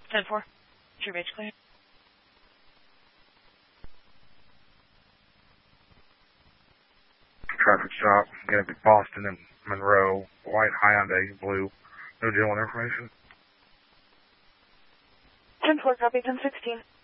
10-4. True base clear. Traffic stop, gonna be Boston and Monroe, white Hyundai, blue. No general information. 10-4, copy 10-16.